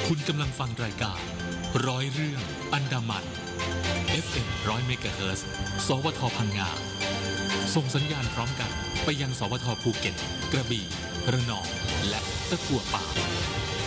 คุณกำลังฟังรายการร้อยเรื่องอันดามัน FM 100 เมกะเฮิรตซ์ สวท พังงาส่งสัญญาณพร้อมกันไปยังสวท ภูเก็ต กระบี่ ระนอง และตะกั่วป่า